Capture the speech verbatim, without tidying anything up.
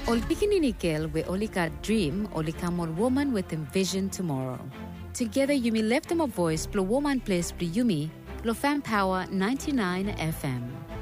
Ol pikinini girl we olika dream olika mol woman with a vision tomorrow. Together you may lift them a voice, blow woman place, blow yumi, blow fan power ninety-nine F M.